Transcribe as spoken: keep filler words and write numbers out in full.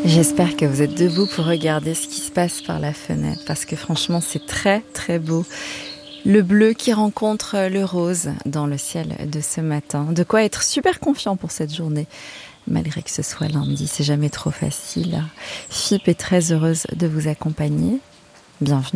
J'espère que vous êtes debout pour regarder ce qui se passe par la fenêtre, parce que franchement c'est très très beau. Le bleu qui rencontre le rose dans le ciel de ce matin. De quoi être super confiant pour cette journée, malgré que ce soit lundi, c'est jamais trop facile. F I P est très heureuse de vous accompagner. Bienvenue.